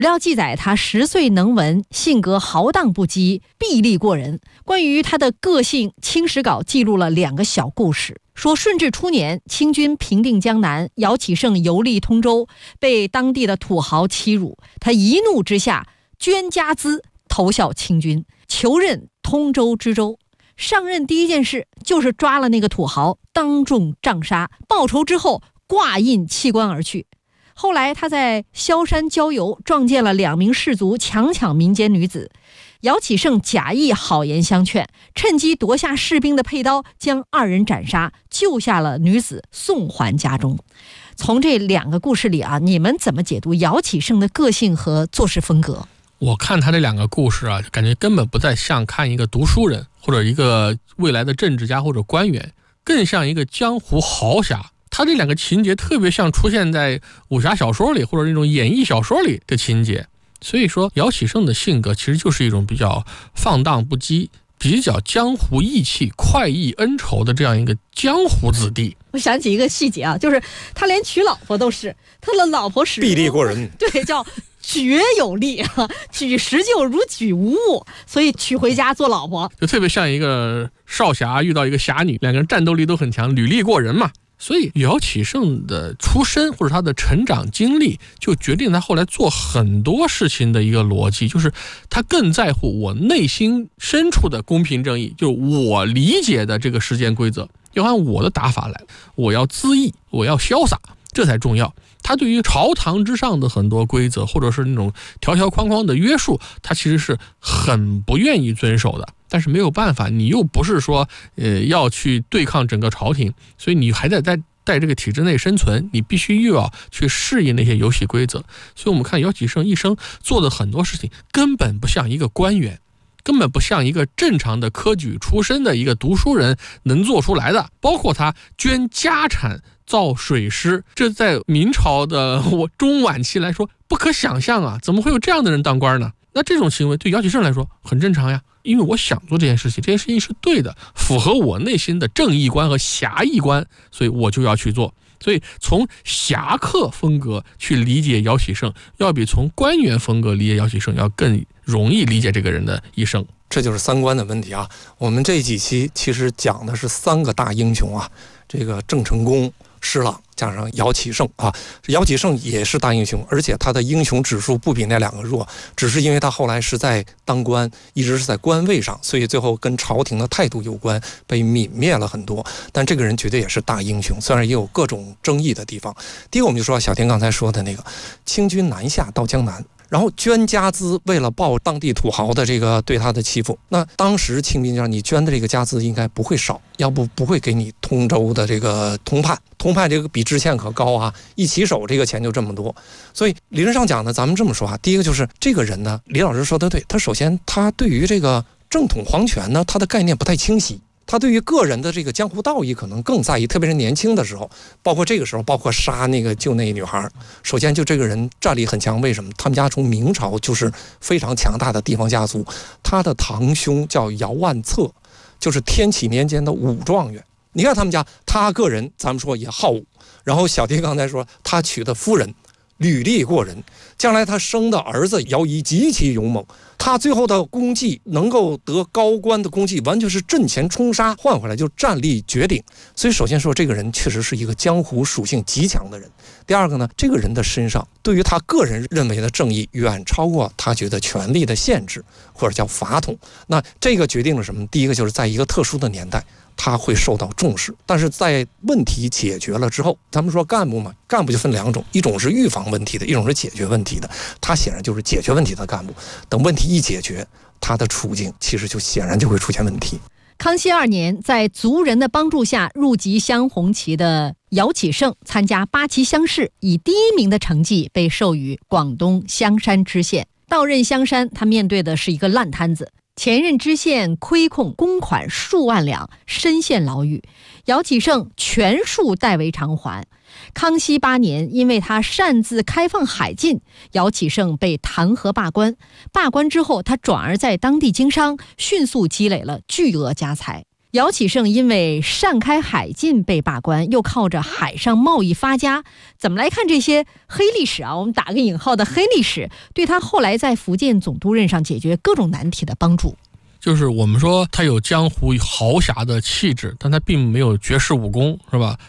料记载他10岁能文，性格豪荡不羁，臂力过人。关于他的个性，清史稿记录了2个小故事。说顺治初年，清军平定江南，姚启圣游历通州，被当地的土豪欺辱，他一怒之下捐家资投效清军，求任通州知州。上任第一件事就是抓了那个土豪，当众杖杀，报仇之后挂印弃官而去。后来他在萧山郊游，撞见了2名士卒强抢民间女子，姚启圣假意好言相劝，趁机夺下士兵的佩刀，将2人斩杀，救下了女子，送还家中。从这2个故事里啊，你们怎么解读姚启圣的个性和做事风格？ 我看他这2个故事啊，感觉根本不再像看一个读书人或者一个未来的政治家或者官员，更像一个江湖豪侠。他这2个情节特别像出现在武侠小说里或者那种演义小说里的情节。所以说姚启圣的性格其实就是一种比较放荡不羁，比较江湖义气、快意恩仇的这样一个江湖子弟。 我想起一个细节啊，就是他连娶老婆都是他的老婆臂力过人，对，叫绝有力啊，举石就如举无物，所以娶回家做老婆， 就特别像一个少侠遇到一个侠女，2个人战斗力都很强，履历过人嘛。所以姚启圣的出身或者他的成长经历，就决定他后来做很多事情的一个逻辑，就是他更在乎我内心深处的公平正义，就是我理解的这个世间规则要按我的打法来，我要恣意，我要潇洒，这才重要。他对于朝堂之上的很多规则或者是那种条条框框的约束，他其实是很不愿意遵守的。但是没有办法，你又不是说要去对抗整个朝廷，所以你还得在这个体制内生存，你必须又要去适应那些游戏规则。所以我们看姚启圣一生做的很多事情根本不像一个官员，根本不像一个正常的科举出身的一个读书人能做出来的。包括他捐家产造水师，这在明朝的中晚期来说不可想象啊，怎么会有这样的人当官呢？那这种行为对姚启圣来说很正常呀，因为我想做这件事情，这件事情是对的，符合我内心的正义观和侠义观，所以我就要去做。所以从侠客风格去理解姚启圣，要比从官员风格理解姚启圣要更容易理解这个人的一生。 这就是三观的问题啊。我们这几期其实讲的是3个大英雄啊，这个郑成功、施琅加上姚启圣啊。姚启圣也是大英雄，而且他的英雄指数不比那2个弱，只是因为他后来是在当官，一直是在官位上，所以最后跟朝廷的态度有关，被泯灭了很多。但这个人绝对也是大英雄，虽然也有各种争议的地方。第一个我们就说小天刚才说的那个清军南下到江南，然后捐家资，为了报当地土豪的这个对他的欺负。那当时清兵让你捐的这个家资应该不会少，要不会给你通州的这个通判这个比知县可高啊，一起手这个钱就这么多。所以理论上讲呢，咱们这么说啊，第一个就是这个人呢，李老师说的对，他首先他对于这个正统皇权呢，他的概念不太清晰。他对于个人的这个江湖道义可能更在意，特别是年轻的时候，包括这个时候，包括杀那个救那女孩。首先就这个人战力很强，为什么？他们家从明朝就是非常强大的地方家族，他的堂兄叫姚万策，就是天启年间的武状元。你看他们家，他个人咱们说也好武，然后小弟刚才说他娶的夫人履历过人，将来他生的儿子姚仪极其勇猛，他最后的功绩能够得高官的功绩，完全是阵前冲杀换回来，就战力绝顶。所以首先说这个人确实是一个江湖属性极强的人。第二个呢，这个人的身上对于他个人认为的正义远超过他觉得权力的限制或者叫法统。那这个决定了什么？第一个就是在一个特殊的年代他会受到重视，但是在问题解决了之后，咱们说干部嘛，干部就分2种，一种是预防问题的，一种是解决问题的。他显然就是解决问题的干部，等问题一解决，他的处境其实就显然就会出现问题。 康熙2年，在族人的帮助下入籍镶红旗的姚启圣参加8旗乡试，以第1名的成绩被授予广东香山知县。到任香山，他面对的是一个烂摊子，前任知县亏空公款数万两，深陷牢狱，姚启圣全数代为偿还。康熙8年，因为他擅自开放海禁，姚启圣被弹劾罢官。罢官之后，他转而在当地经商，迅速积累了巨额家财。 姚启圣因为擅开海禁被罢官，又靠着海上贸易发家。怎么来看这些黑历史啊？我们打个引号的黑历史，对他后来在福建总督任上解决各种难题的帮助。 就是我们说他有江湖豪侠的气质，但他并没有绝世武功，是吧？